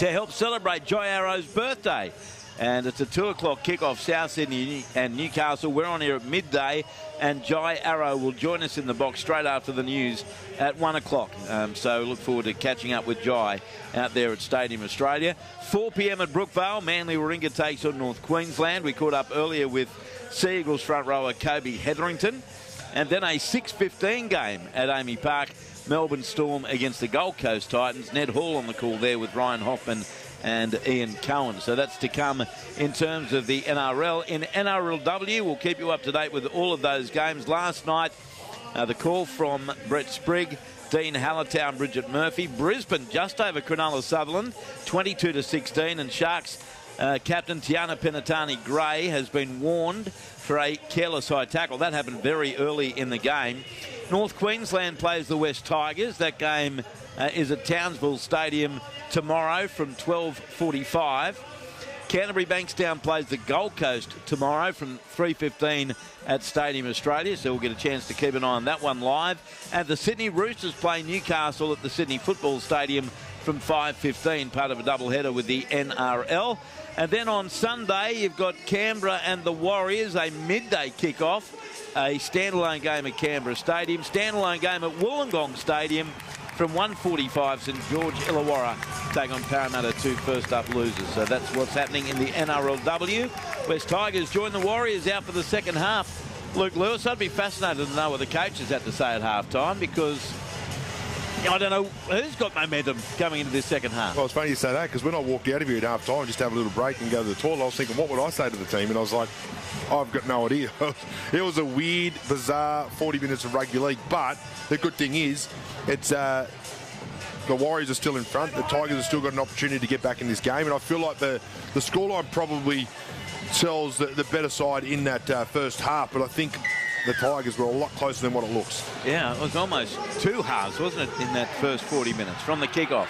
to help celebrate Jai Arrow's birthday. And it's a 2 o'clock kickoff, South Sydney and Newcastle. We're on here at midday, and Jai Arrow will join us in the box straight after the news at 1 o'clock. So look forward to catching up with Jai out there at Stadium Australia. 4 p.m. at Brookvale, Manly Warringah takes on North Queensland. We caught up earlier with Sea Eagles front rower Kobe Hetherington. And then a 6:15 game at Amy Park, Melbourne Storm against the Gold Coast Titans. Ned Hall on the call there with Ryan Hoffman and Ian Cohen. So that's to come in terms of the NRL. In NRLW, we'll keep you up to date with all of those games. Last night, the call from Brett Sprigg, Dean Hallitown, Bridget Murphy. Brisbane just over Cronulla Sutherland, 22-16. And Sharks captain Tiana Penatani-Gray has been warned for a careless high tackle. That happened very early in the game. North Queensland plays the West Tigers. That game is at Townsville Stadium tomorrow from 12:45. Canterbury Bankstown plays the Gold Coast tomorrow from 3:15 at Stadium Australia, so we'll get a chance to keep an eye on that one live. And the Sydney Roosters play Newcastle at the Sydney Football Stadium from 5:15, part of a doubleheader with the NRL. And then on Sunday, you've got Canberra and the Warriors, a midday kickoff, a standalone game at Canberra Stadium, standalone game at Wollongong Stadium from 1:45. St George Illawarra take on Parramatta, 2 first-up losers. So that's what's happening in the NRLW. West Tigers join the Warriors out for the second half. Luke Lewis, I'd be fascinated to know what the coaches had to say at half-time, because I don't know who's got momentum coming into this second half. Well, it's funny you say that, because when I walked out of here at half-time just to have a little break and go to the toilet, I was thinking, what would I say to the team? And I was like, I've got no idea. It was a weird, bizarre 40 minutes of rugby league. But the good thing is, it's the Warriors are still in front. The Tigers have still got an opportunity to get back in this game. And I feel like the scoreline probably tells the better side in that first half. But I think the Tigers were a lot closer than what it looks. Yeah, it was almost 2 halves, wasn't it, in that first 40 minutes from the kickoff.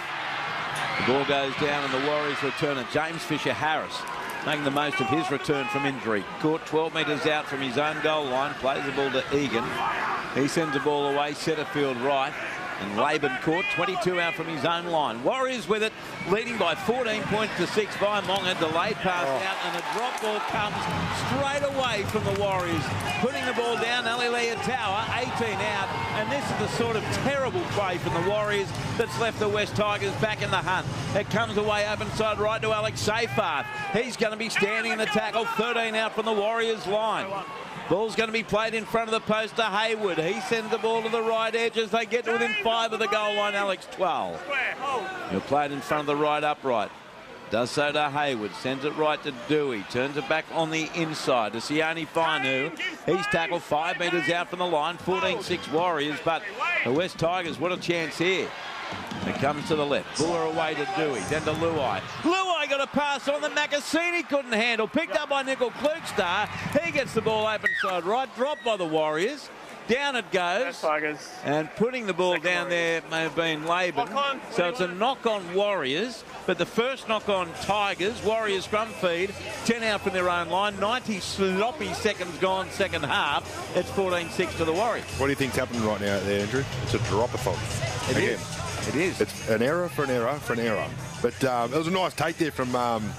The ball goes down and the Warriors return it. James Fisher-Harris making the most of his return from injury. Caught 12 metres out from his own goal line. Plays the ball to Egan. He sends the ball away, centrefield right. And Laban caught 22 out from his own line. Warriors with it, leading by 14 points to 6 by Monga. Delayed pass out, and a drop ball comes straight away from the Warriors. Putting the ball down, Ali Leotawa, 18 out. And this is the sort of terrible play from the Warriors that's left the West Tigers back in the hunt. It comes away open side right to Alex Seyfarth. He's going to be standing in the tackle, 13 out from the Warriors line. Ball's going to be played in front of the post to Hayward. He sends the ball to the right edge as they get to within 5 of the goal line. Alex Twal. He'll play it in front of the right upright. Does so to Hayward. Sends it right to Dewey. Turns it back on the inside to Sione Fainu. He's tackled 5 metres out from the line. 14-6 Warriors. But the West Tigers, what a chance here. It comes to the left. Buller away to Dewey. Then to Luai. Luai got a pass on that Macassini couldn't handle. Picked up by Nickel Klugstar. He gets the ball open side right. Dropped by the Warriors. Down it goes. And putting the ball down there may have been Laban. So it's a knock on Warriors. But the first knock on Tigers. Warriors scrum feed. 10 out from their own line. 90 sloppy seconds gone second half. It's 14-6 to the Warriors. What do you think's happening right now there, Andrew? It's a drop-a-thon. It is. It is. It's an error for an error for an error. But it was a nice take there from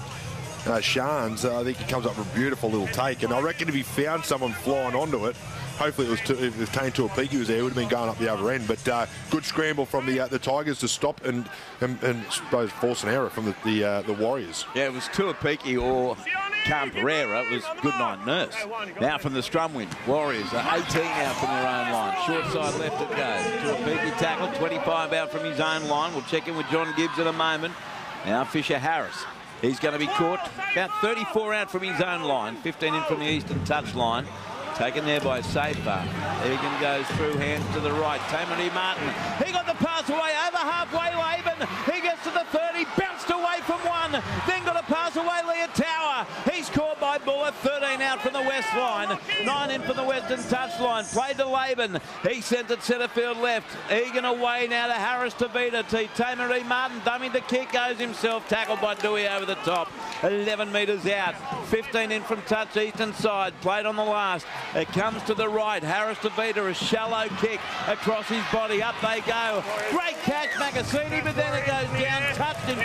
Shans. I think he comes up with a beautiful little take. And I reckon if he found someone flying onto it, hopefully if Kane Tuapiki was there, it would have been going up the other end. But good scramble from the Tigers to stop and suppose force an error from the Warriors. Yeah, it was Tuapiki or Camperera. It was Goodnight Nurse. Now from the scrum win, Warriors are 18 out from their own line. Short side left it goes. Tuapiki tackled, 25 out from his own line. We'll check in with John Gibbs in a moment. Now Fisher-Harris. He's going to be caught about 34 out from his own line. 15 in from the eastern touch line. Taken there by Seyfarth. Egan goes through, hands to the right. Tamari Martin. He got the pass away over halfway. Laban. He gets to the 30. Bounced away from one. Then got a pass away. Leotawa. He's caught by Buller. 13 out from the west line. 9 in from the western touch line. Played to Laban. He sent it centre field left. Egan away now to Harris to beat it. Tamari Martin dummy to kick. Goes himself. Tackled by Dewey over the top. 11 metres out. 15 in from touch eastern side. Played on the last. It comes to the right. Harris to beat her. A shallow kick across his body. Up they go. Great catch, Macassini, but then it goes down. Touched in